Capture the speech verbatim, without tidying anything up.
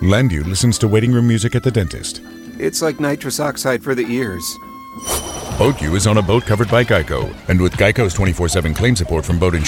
Landu listens to waiting room music at the dentist. It's like nitrous oxide for the ears. BoatU is on a boat covered by Geico. And with Geico's twenty-four seven claim support from Boat Insurance,